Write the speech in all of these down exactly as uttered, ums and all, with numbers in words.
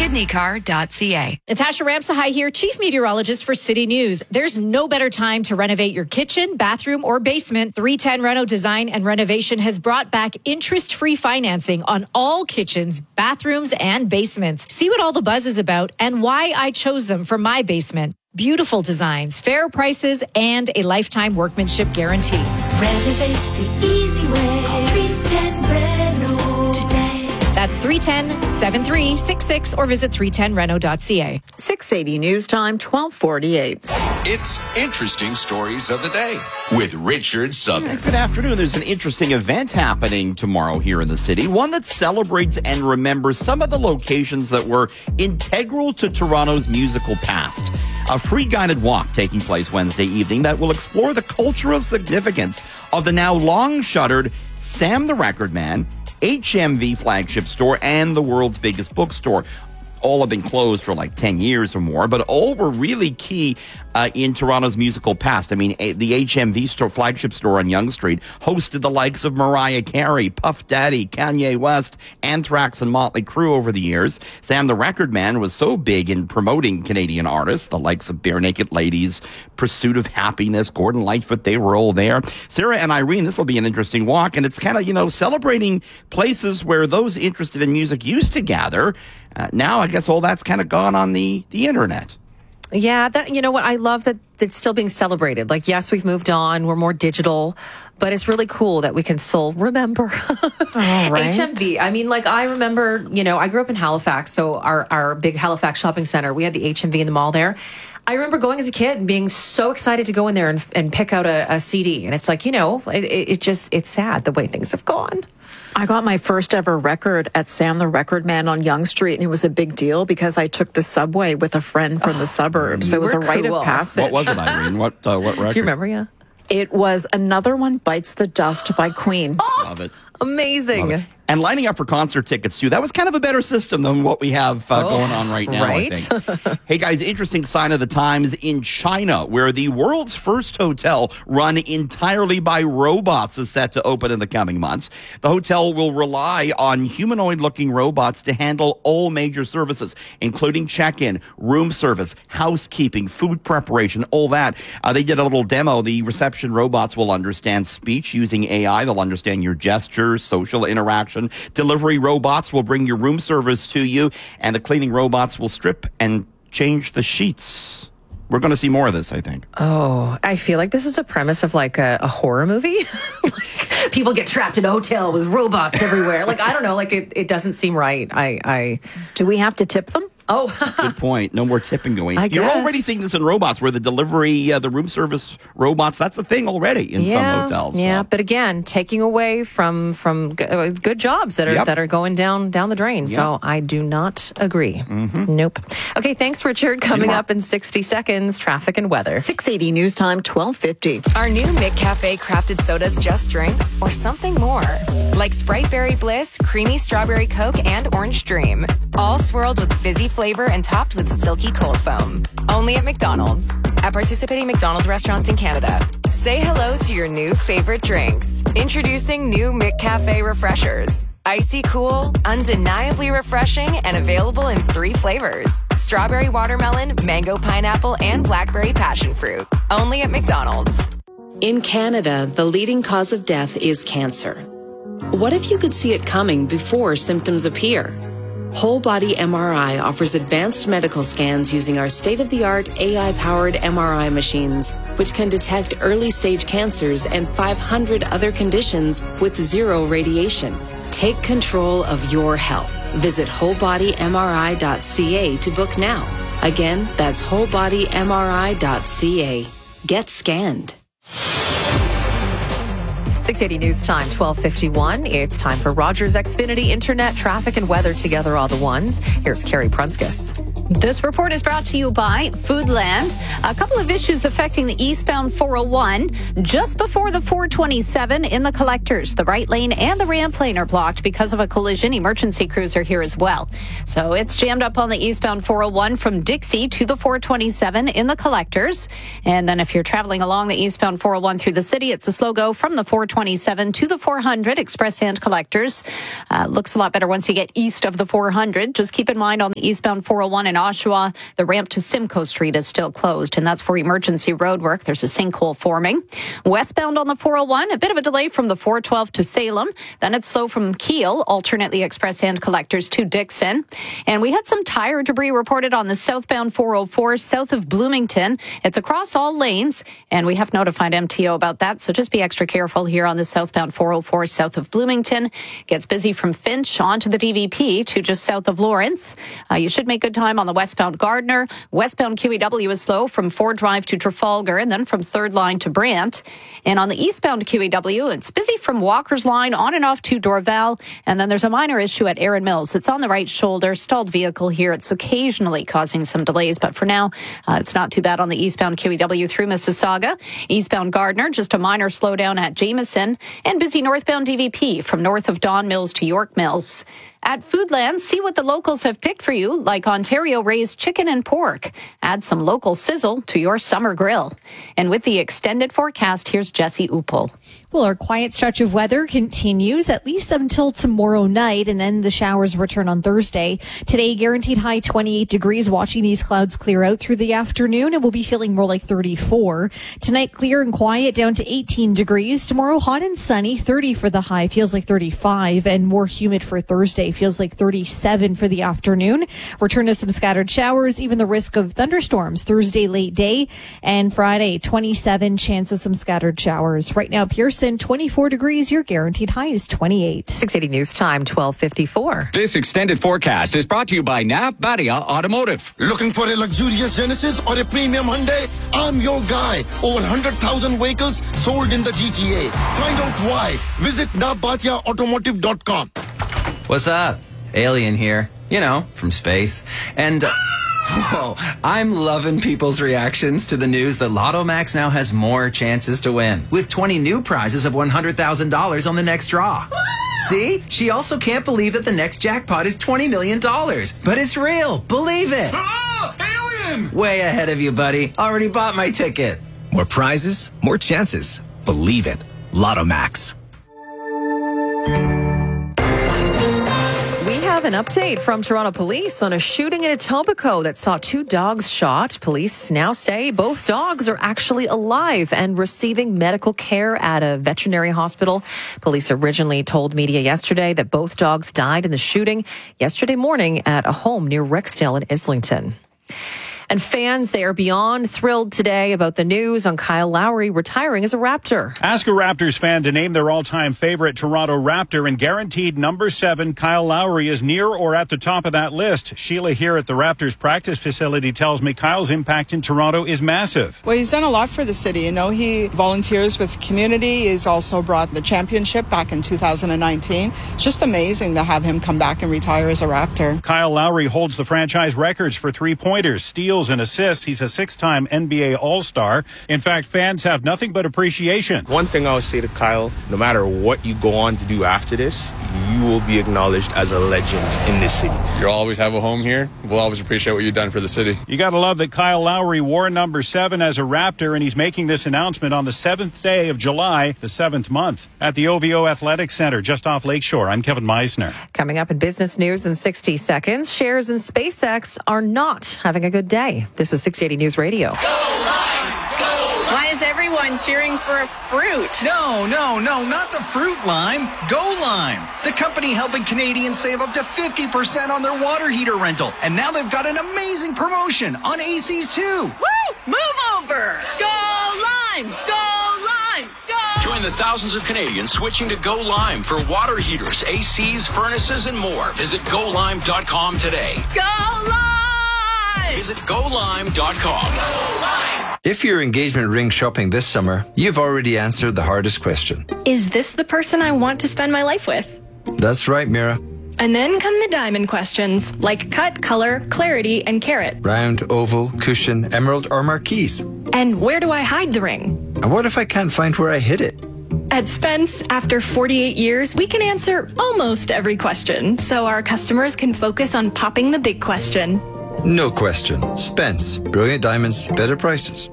kidney car dot c a. Natasha Ramsahai here, Chief Meteorologist for City News. There's no better time to renovate your kitchen, bathroom, or basement. three ten Reno Design and Renovation has brought back interest-free financing on all kitchens, bathrooms, and basements. See what all the buzz is about and why I chose them for my basement. Beautiful designs, fair prices, and a lifetime workmanship guarantee. Renovate the easy way. Call three ten Reno today. That's three one zero, seven three six six or visit three ten reno dot c a. six eighty News Time, twelve forty-eight. It's Interesting Stories of the Day with Richard Southern. Good afternoon. There's an interesting event happening tomorrow here in the city, one that celebrates and remembers some of the locations that were integral to Toronto's musical past. A free guided walk taking place Wednesday evening that will explore the cultural significance of the now long-shuttered Sam the Record Man, H M V flagship store, and the world's biggest bookstore. All have been closed for like ten years or more, but all were really key uh, in Toronto's musical past. I mean, a, the H M V store, flagship store on Yonge Street hosted the likes of Mariah Carey, Puff Daddy, Kanye West, Anthrax, and Motley Crue over the years. Sam the Record Man was so big in promoting Canadian artists, the likes of Bare Naked Ladies, Pursuit of Happiness, Gordon Lightfoot, they were all there. Sarah and Irene, this will be an interesting walk, and it's kind of, you know, celebrating places where those interested in music used to gather. Uh, now, I guess all that's kind of gone on the, the internet. Yeah, that you know what? I love that it's still being celebrated. Like, yes, we've moved on. We're more digital. But it's really cool that we can still remember oh, right. H M V. I mean, like, I remember, you know, I grew up in Halifax. So our, our big Halifax shopping center, we had the H M V in the mall there. I remember going as a kid and being so excited to go in there and, and pick out a, a C D. And it's like, you know, it, it just, it's sad the way things have gone. I got my first ever record at Sam the Record Man on Yonge Street, and it was a big deal because I took the subway with a friend from the suburbs. So it was a rite cool. of passage. What was it, Irene? What uh, what record? Do you remember, yeah? It was Another One Bites the Dust by Queen. Oh, Love it. Amazing. Love it. And lining up for concert tickets, too. That was kind of a better system than what we have uh, oh, going on right now, right? I think. Hey, guys, interesting sign of the times in China, where the world's first hotel run entirely by robots is set to open in the coming months. The hotel will rely on humanoid-looking robots to handle all major services, including check-in, room service, housekeeping, food preparation, all that. Uh, they did a little demo. The reception robots will understand speech using A I. They'll understand your gestures, social interaction. Delivery robots will bring your room service to you, and the cleaning robots will strip and change the sheets. We're going to see more of this, I think. Oh, I feel like this is a premise of like a, a horror movie. Like, people get trapped in a hotel with robots everywhere. Like, I don't know, like it, it doesn't seem right. I, I Do we have to tip them? Oh, good point. No more tipping going. I You're guess. already seeing this in robots, where the delivery, uh, the room service robots, that's the thing already in yeah, some hotels. Yeah, so. but again, taking away from from g- uh, good jobs that are Yep. that are going down down the drain. Yep. So I do not agree. Mm-hmm. Nope. Okay, thanks, Richard. Coming up in sixty seconds, traffic and weather. six eighty News Time, twelve fifty. Are new McCafe crafted sodas just drinks or something more? Like Sprite Berry Bliss, Creamy Strawberry Coke, and Orange Dream. All swirled with fizzy flavor and topped with silky cold foam. Only at McDonald's. At participating McDonald's restaurants in Canada. Say hello to your new favorite drinks. Introducing new McCafe Refreshers. Icy cool, undeniably refreshing, and available in three flavors. Strawberry watermelon, mango pineapple, and blackberry passion fruit. Only at McDonald's. In Canada, the leading cause of death is cancer. What if you could see it coming before symptoms appear? Whole Body M R I offers advanced medical scans using our state-of-the-art A I-powered M R I machines, which can detect early-stage cancers and five hundred other conditions with zero radiation. Take control of your health. Visit whole body m r i dot c a to book now. Again, that's whole body m r i dot c a. Get scanned. six eighty News Time, twelve fifty-one. It's time for Rogers Xfinity Internet, traffic, and weather together all the ones. Here's Carrie Prunskis. This report is brought to you by Foodland. A couple of issues affecting the eastbound four oh one. Just before the four twenty-seven in the collectors, the right lane and the ramp lane are blocked because of a collision. Emergency crews are here as well. So it's jammed up on the eastbound four oh one from Dixie to the four twenty-seven in the collectors. And then if you're traveling along the eastbound four oh one through the city, it's a slow go from the four twenty-seven to the four hundred express and collectors. Uh, looks a lot better once you get east of the four hundred. Just keep in mind on the eastbound four oh one in Oshawa, the ramp to Simcoe Street is still closed, and that's for emergency road work. There's a sinkhole forming. Westbound on the four oh one, a bit of a delay from the four twelve to Salem. Then it's slow from Kiel, alternately express and collectors to Dixon. And we had some tire debris reported on the southbound four oh four south of Bloomington. It's across all lanes, and we have notified M T O about that, so just be extra careful here on the southbound four oh four south of Bloomington. Gets busy from Finch onto the D V P to just south of Lawrence. Uh, you should make good time on the westbound Gardner. Westbound Q E W is slow from Ford Drive to Trafalgar and then from third line to Brant. And on the eastbound Q E W, it's busy from Walker's Line on and off to Dorval. And then there's a minor issue at Erin Mills. It's on the right shoulder, stalled vehicle here. It's occasionally causing some delays, but for now, uh, it's not too bad on the eastbound Q E W through Mississauga. Eastbound Gardner, just a minor slowdown at Jameson. And busy northbound D V P from north of Don Mills to York Mills. At Foodland, see what the locals have picked for you, like Ontario-raised chicken and pork. Add some local sizzle to your summer grill. And with the extended forecast, here's Jesse Upel. Well, our quiet stretch of weather continues at least until tomorrow night, and then the showers return on Thursday. Today, guaranteed high twenty-eight degrees, watching these clouds clear out through the afternoon, and we'll be feeling more like thirty-four. Tonight, clear and quiet, down to eighteen degrees. Tomorrow, hot and sunny, thirty for the high, feels like thirty-five, and more humid for Thursday, feels like thirty-seven for the afternoon. Return to some scattered showers, even the risk of thunderstorms Thursday late day, and Friday, twenty-seven, chance of some scattered showers. Right now, Pearson, twenty-four degrees. Your guaranteed high is twenty-eight. six eighty News Time, twelve fifty-four. This extended forecast is brought to you by Nav Badia Automotive. Looking for a luxurious Genesis or a premium Hyundai? I'm your guy. Over one hundred thousand vehicles sold in the G T A. Find out why. Visit nav badia automotive dot com. What's up? Alien here. You know, from space. And... Uh, Whoa, I'm loving people's reactions to the news that Lotto Max now has more chances to win, with twenty new prizes of one hundred thousand dollars on the next draw. See? She also can't believe that the next jackpot is twenty million dollars. But it's real. Believe it. Ah, alien! Way ahead of you, buddy. Already bought my ticket. More prizes, more chances. Believe it. Lotto Max. An update from Toronto Police on a shooting in Etobicoke that saw two dogs shot. Police now say both dogs are actually alive and receiving medical care at a veterinary hospital. Police originally told media yesterday that both dogs died in the shooting yesterday morning at a home near Rexdale in Islington. And fans, they are beyond thrilled today about the news on Kyle Lowry retiring as a Raptor. Ask a Raptors fan to name their all-time favorite Toronto Raptor, and guaranteed number seven, Kyle Lowry, is near or at the top of that list. Sheila here at the Raptors practice facility tells me Kyle's impact in Toronto is massive. Well, he's done a lot for the city. You know, he volunteers with the community. He's also brought the championship back in two thousand nineteen. It's just amazing to have him come back and retire as a Raptor. Kyle Lowry holds the franchise records for three-pointers, steals, and assists. He's a six-time N B A All-Star. In fact, fans have nothing but appreciation. One thing I would say to Kyle, no matter what you go on to do after this, you will be acknowledged as a legend in this city. You'll always have a home here. We'll always appreciate what you've done for the city. You got to love that Kyle Lowry wore number seven as a Raptor, and he's making this announcement on the seventh day of July, the seventh month, at the O V O Athletic Center just off Lakeshore. I'm Kevin Meisner. Coming up in business news in sixty seconds, shares in SpaceX are not having a good day. This is six eighty News Radio. Go Lime! Go Lime! Why is everyone cheering for a fruit? No, no, no, not the fruit lime. Go Lime, the company helping Canadians save up to fifty percent on their water heater rental. And now they've got an amazing promotion on A Cs too. Woo! Move over! Go Lime! Go Lime! Go! Join the thousands of Canadians switching to Go Lime for water heaters, A Cs, furnaces, and more. Visit go lime dot com today. Go Lime! Visit go lime dot com. If you're engagement ring shopping this summer, you've already answered the hardest question. Is this the person I want to spend my life with? That's right, Mira. And then come the diamond questions, like cut, color, clarity, and carat. Round, oval, cushion, emerald, or marquise? And where do I hide the ring? And what if I can't find where I hid it? At Spence, after forty-eight years, we can answer almost every question, so our customers can focus on popping the big question. No question. Spence. Brilliant diamonds, better prices.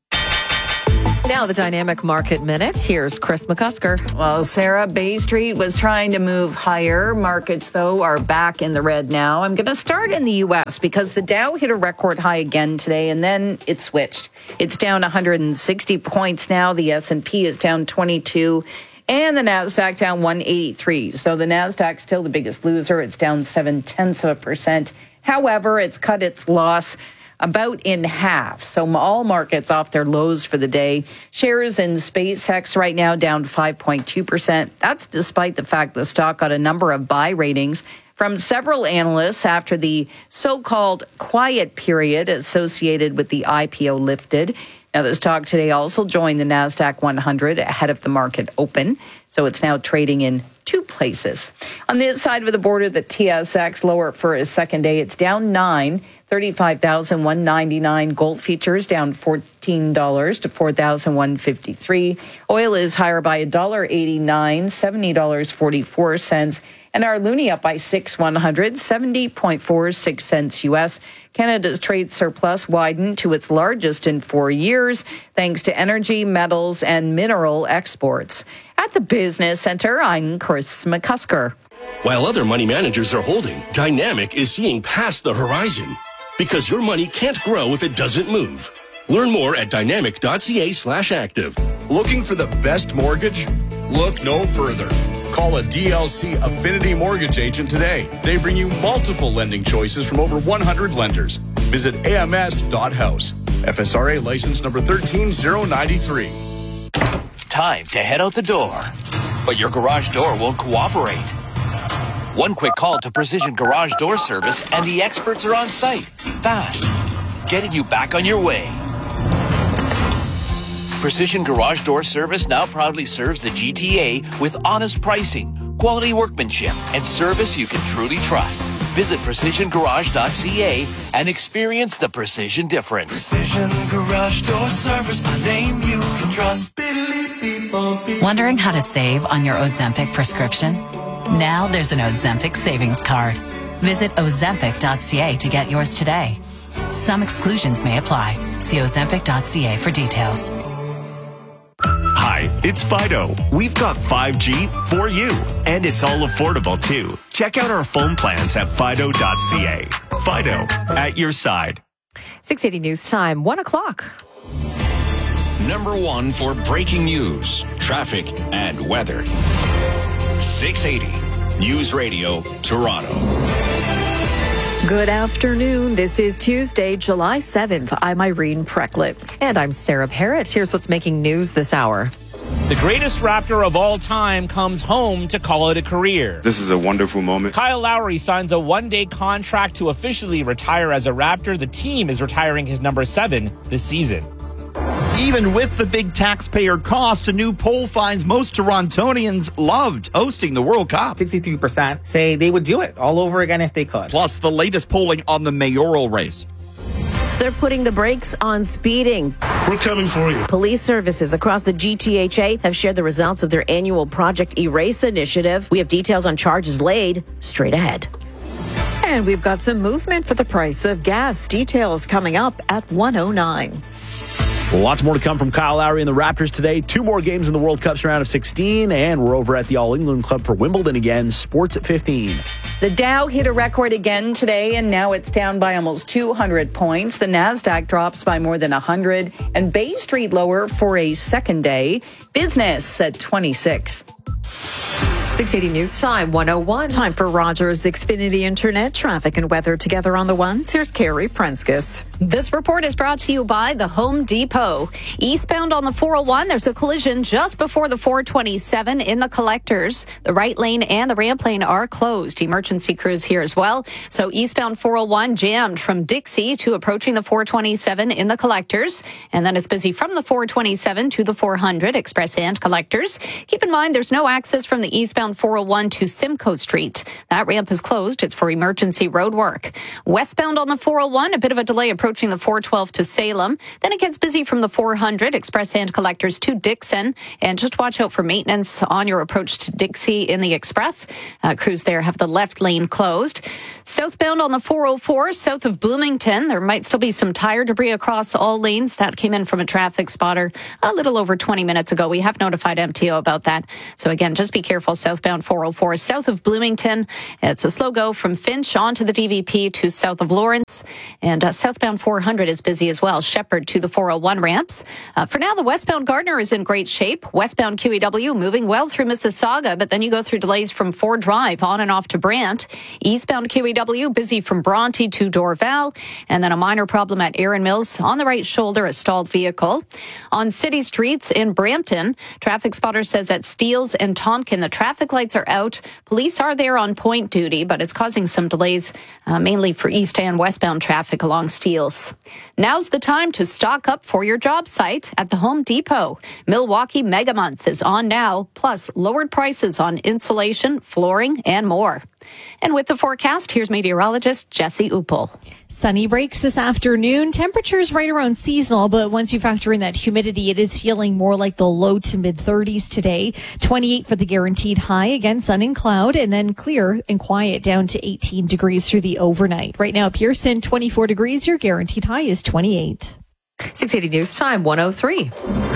Now the Dynamic Market Minute. Here's Chris McCusker. Well, Sarah, Bay Street was trying to move higher. Markets, though, are back in the red now. I'm going to start in the U S because the Dow hit a record high again today, and then it switched. It's down one hundred sixty points now. The S and P is down twenty-two, and the NASDAQ down one eighty-three. So the NASDAQ still the biggest loser. It's down seven-tenths of a percent. However, it's cut its loss about in half. So all markets off their lows for the day. Shares in SpaceX right now down five point two percent. That's despite the fact the stock got a number of buy ratings from several analysts after the so-called quiet period associated with the I P O lifted. Now, the stock today also joined the NASDAQ one hundred ahead of the market open. So it's now trading in two places. On this side of the border, the T S X lower for a second day. It's down nine, thirty-five thousand one hundred ninety-nine. Gold futures down fourteen dollars to four thousand one hundred fifty-three. Oil is higher by one dollar eighty-nine, seventy dollars and forty-four cents. And our loonie up by six one hundred, seventy point four six cents U S. Canada's trade surplus widened to its largest in four years, thanks to energy, metals, and mineral exports. At the Business Center, I'm Chris McCusker. While other money managers are holding, Dynamic is seeing past the horizon. Because your money can't grow if it doesn't move. Learn more at dynamic.ca slash active. Looking for the best mortgage? Look no further. Call a D L C Affinity Mortgage agent today. They bring you multiple lending choices from over one hundred lenders. Visit A M S dot house. F S R A license number one three zero nine three. Time to head out the door. But your garage door won't cooperate. One quick call to Precision Garage Door Service and the experts are on site. Fast. Getting you back on your way. Precision Garage Door Service now proudly serves the G T A with honest pricing, quality workmanship, and service you can truly trust. Visit precision garage dot c a and experience the precision difference. Precision Garage Door Service, a name you can trust. Wondering how to save on your Ozempic prescription? Now there's an Ozempic savings card. Visit ozempic dot c a to get yours today. Some exclusions may apply. See ozempic dot c a for details. Hi, it's Fido. We've got five G for you, and it's all affordable too. Check out our phone plans at fido dot c a. Fido, at your side. six eighty News Time, one o'clock. Number one for breaking news, traffic, and weather. six eighty News Radio, Toronto. Good afternoon. This is Tuesday, July seventh. I'm Irene Precklett. And I'm Sarah Parrott. Here's what's making news this hour. The greatest Raptor of all time comes home to call it a career. This is a wonderful moment. Kyle Lowry signs a one-day contract to officially retire as a Raptor. The team is retiring his number seven this season. Even with the big taxpayer cost, a new poll finds most Torontonians loved hosting the World Cup. sixty-three percent say they would do it all over again if they could. Plus, the latest polling on the mayoral race. They're putting the brakes on speeding. We're coming for you. Police services across the G T H A have shared the results of their annual Project Erase initiative. We have details on charges laid straight ahead. And we've got some movement for the price of gas. Details coming up at one oh nine. Well, lots more to come from Kyle Lowry and the Raptors today. Two more games in the World Cup's round of sixteen, and we're over at the All England Club for Wimbledon again. Sports at fifteen. The Dow hit a record again today, and now it's down by almost two hundred points. The NASDAQ drops by more than one hundred, and Bay Street lower for a second day. Business at twenty-six. six eighty News Time, one oh one. Time for Rogers Xfinity Internet traffic and weather together on the ones. Here's Carrie Prenskus. This report is brought to you by the Home Depot. Eastbound on the four oh one, there's a collision just before the four twenty-seven in the collectors. The right lane and the ramp lane are closed. Emergency crews here as well. So eastbound four oh one jammed from Dixie to approaching the four twenty-seven in the collectors. And then it's busy from the four twenty-seven to the four hundred, express and collectors. Keep in mind there's no access from the eastbound eastbound four oh one to Simcoe Street. That ramp is closed. It's for emergency road work. Westbound on the four oh one, a bit of a delay approaching the four twelve to Salem. Then it gets busy from the four hundred, express hand collectors to Dixon. And just watch out for maintenance on your approach to Dixie in the express. Uh, crews there have the left lane closed. Southbound on the four oh four, south of Bloomington, there might still be some tire debris across all lanes. That came in from a traffic spotter a little over twenty minutes ago. We have notified M T O about that. So again, just be careful southbound four oh four, south of Bloomington. It's a slow go from Finch onto the D V P to south of Lawrence. And uh, southbound four hundred is busy as well. Shepherd to the four oh one ramps. Uh, for now, the westbound Gardner is in great shape. Westbound Q E W moving well through Mississauga, but then you go through delays from Ford Drive on and off to Brant. Eastbound Q E W busy from Bronte to Dorval. And then a minor problem at Erin Mills on the right shoulder, a stalled vehicle. On city streets in Brampton, traffic spotter says at Steeles and Tompkin, the traffic lights are out. Police are there on point duty, but it's causing some delays, uh, mainly for east and westbound traffic along Steeles. Now's the time to stock up for your job site at the Home Depot. Milwaukee Mega Month is on now, plus lowered prices on insulation, flooring, and more. And with the forecast, here's meteorologist Jesse Uppel. Sunny breaks this afternoon. Temperatures right around seasonal, but once you factor in that humidity, it is feeling more like the low to mid thirties today. twenty-eight for the guaranteed high. Again, sun and cloud, and then clear and quiet down to eighteen degrees through the overnight. Right now, Pearson, twenty-four degrees. Your guaranteed high is twenty-eight. six eighty News Time, one oh three.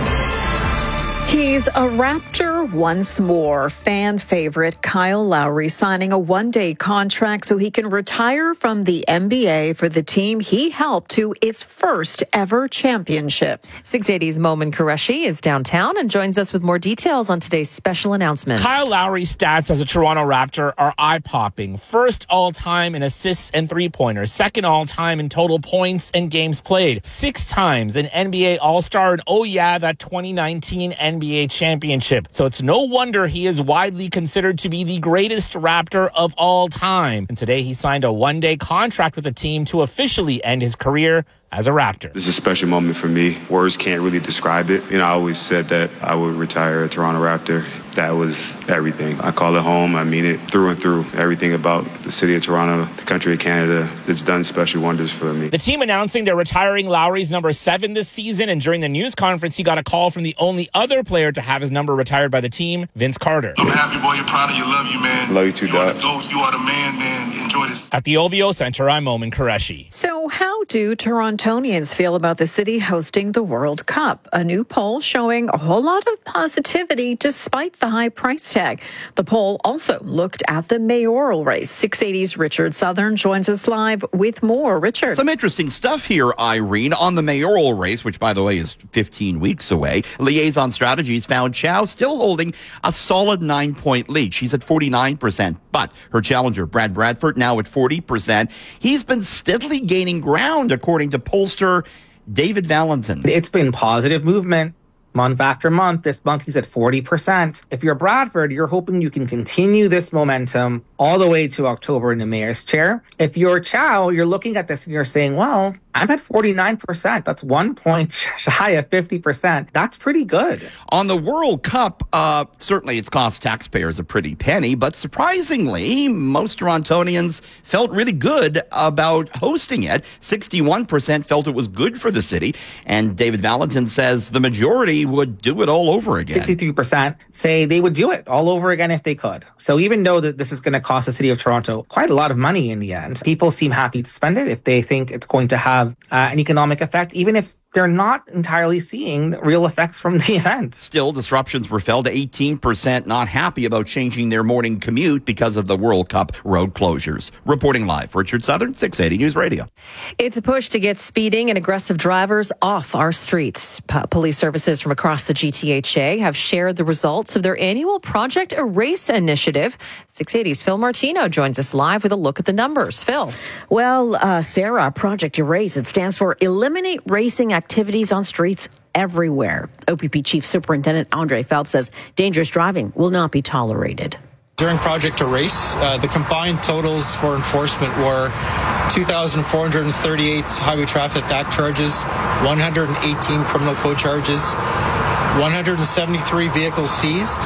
He's a Raptor once more. Fan favorite Kyle Lowry signing a one-day contract so he can retire from the N B A for the team he helped to its first ever championship. six eighty's Momin Qureshi is downtown and joins us with more details on today's special announcement. Kyle Lowry's stats as a Toronto Raptor are eye-popping. First all-time in assists and three-pointers. Second all-time in total points and games played. Six times an N B A All-Star. And oh yeah, that twenty nineteen N B A championship. So it's no wonder he is widely considered to be the greatest Raptor of all time. And today he signed a one-day contract with the team to officially end his career as a Raptor. This is a special moment for me. Words can't really describe it. You know, I always said that I would retire a Toronto Raptor. That was everything. I call it home. I mean it through and through. Everything about the city of Toronto, the country of Canada, it's done special wonders for me. The team announcing they're retiring Lowry's number seven this season, and during the news conference, he got a call from the only other player to have his number retired by the team, Vince Carter. I'm happy, boy. You're proud of you. Love you, man. Love you too, Doc. You are the GOAT. You are the man, man. Enjoy this. At the O V O Center, I'm Momin Qureshi. So how do Torontonians feel about the city hosting the World Cup? A new poll showing a whole lot of positivity despite the high price tag. The poll also looked at the mayoral race. six eighty's Richard Southern joins us live with more. Richard. Some interesting stuff here, Irene, on the mayoral race, which, by the way, is fifteen weeks away. Liaison Strategies found Chow still holding a solid nine-point lead. She's at forty-nine percent, but her challenger, Brad Bradford, now at forty percent. He's been steadily gaining ground, according to pollster David Valentin. It's been positive movement. Month after month, this monkey's at forty percent. If you're Bradford, you're hoping you can continue this momentum all the way to October in the mayor's chair. If you're Chow, you're looking at this and you're saying, well, I'm at forty-nine percent. That's one point shy of fifty percent. That's pretty good. On the World Cup, uh, certainly it's cost taxpayers a pretty penny, but surprisingly, most Torontonians felt really good about hosting it. sixty-one percent felt it was good for the city, and David Valentin says the majority would do it all over again. sixty-three percent say they would do it all over again if they could. So even though that this is going to cost the city of Toronto quite a lot of money in the end, people seem happy to spend it if they think it's going to have uh, an economic effect, even if they're not entirely seeing real effects from the event. Still, disruptions were felt. eighteen percent not happy about changing their morning commute because of the World Cup road closures. Reporting live, Richard Southern, six eighty News Radio. It's a push to get speeding and aggressive drivers off our streets. P- police services from across the G T H A have shared the results of their annual Project Erase initiative. six eighty's Phil Martino joins us live with a look at the numbers. Phil. Well, uh, Sarah, Project Erase, it stands for Eliminate Racing Activities on Streets Everywhere. O P P Chief Superintendent Andre Phelps says dangerous driving will not be tolerated. During Project Erase, uh, the combined totals for enforcement were two thousand four hundred thirty-eight Highway Traffic Act charges, one hundred eighteen criminal code charges, one hundred seventy-three vehicles seized.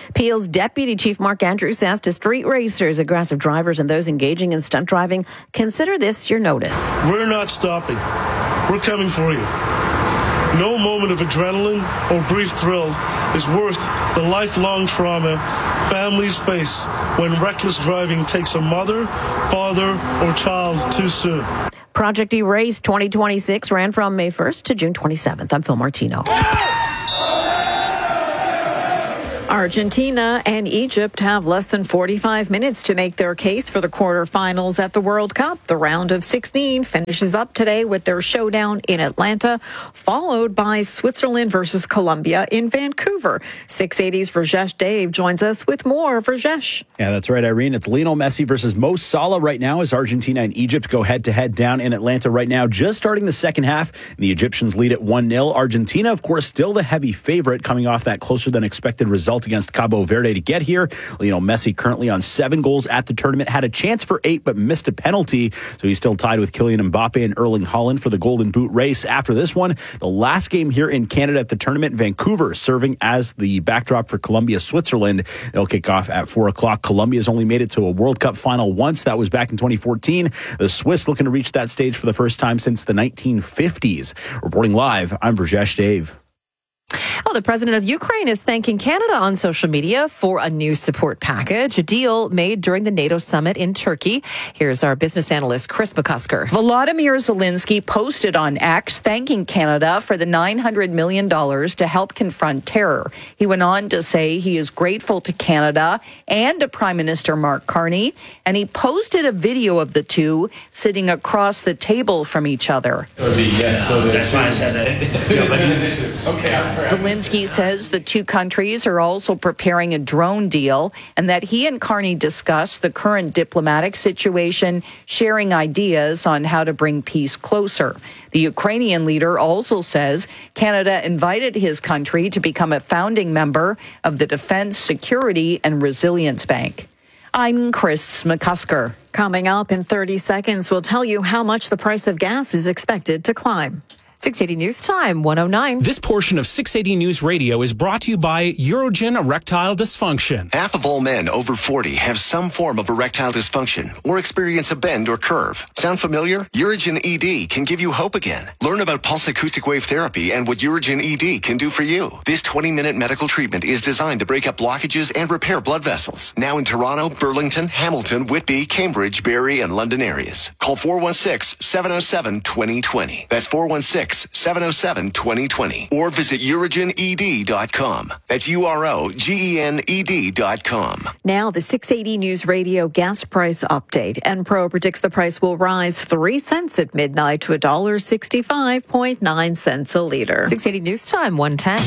Peel's Deputy Chief Mark Andrews says to street racers, aggressive drivers, and those engaging in stunt driving, consider this your notice. We're not stopping. We're coming for you. No moment of adrenaline or brief thrill is worth the lifelong trauma families face when reckless driving takes a mother, father, or child too soon. Project Erase twenty twenty-six ran from May first to June twenty-seventh. I'm Phil Martino. Argentina and Egypt have less than forty-five minutes to make their case for the quarterfinals at the World Cup. The round of sixteen finishes up today with their showdown in Atlanta, followed by Switzerland versus Colombia in Vancouver. six eighty's Rajesh Dave joins us with more. Rajesh. Yeah, that's right, Irene. It's Lionel Messi versus Mo Salah right now as Argentina and Egypt go head-to-head down in Atlanta right now, just starting the second half. The Egyptians lead at one nil. Argentina, of course, still the heavy favorite coming off that closer-than-expected result against Cabo Verde to get here. Lionel Messi currently on seven goals at the tournament, had a chance for eight but missed a penalty, so he's still tied with Kylian Mbappe and Erling Haaland for the Golden Boot race. After this one, the last game here in Canada at the tournament, Vancouver serving as the backdrop for Colombia, Switzerland. They'll kick off at four o'clock. Colombia's only made it to a World Cup final once. That was back in twenty fourteen. The Swiss looking to reach that stage for the first time since the nineteen fifties. Reporting live, I'm Rajesh Dave. Oh, the president of Ukraine is thanking Canada on social media for a new support package, a deal made during the NATO summit in Turkey. Here's our business analyst, Chris McCusker. Volodymyr Zelensky posted on X thanking Canada for the nine hundred million dollars to help confront terror. He went on to say he is grateful to Canada and to Prime Minister Mark Carney, and he posted a video of the two sitting across the table from each other. Yes, so that's why I said that. Okay. Zelensky says the two countries are also preparing a drone deal and that he and Carney discussed the current diplomatic situation, sharing ideas on how to bring peace closer. The Ukrainian leader also says Canada invited his country to become a founding member of the Defense, Security and Resilience Bank. I'm Chris McCusker. Coming up in thirty seconds, we'll tell you how much the price of gas is expected to climb. six eighty News Time, one oh nine. This portion of six eighty News Radio is brought to you by Urogen Erectile Dysfunction. Half of all men over forty have some form of erectile dysfunction or experience a bend or curve. Sound familiar? Urogen E D can give you hope again. Learn about pulse acoustic wave therapy and what Urogen E D can do for you. This twenty-minute medical treatment is designed to break up blockages and repair blood vessels. Now in Toronto, Burlington, Hamilton, Whitby, Cambridge, Barrie, and London areas. Call four one six, seven oh seven, two oh two oh. That's four one six, seven oh seven, two oh two oh. Or visit urogen e d dot com. That's U R O G E N E D dot com. Now the six eighty News Radio gas price update. Enpro predicts the price will rise three cents at midnight to one dollar sixty-five point nine cents a liter. six eighty News Time, one ten.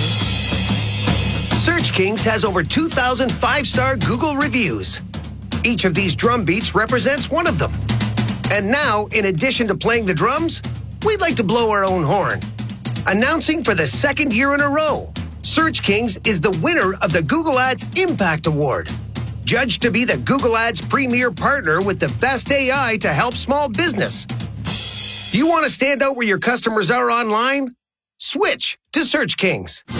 Search Kings has over two thousand five-star Google reviews. Each of these drum beats represents one of them. And now, in addition to playing the drums, we'd like to blow our own horn. Announcing for the second year in a row, Search Kings is the winner of the Google Ads Impact Award. Judged to be the Google Ads premier partner with the best A I to help small business. Do you want to stand out where your customers are online? Switch to Search Kings.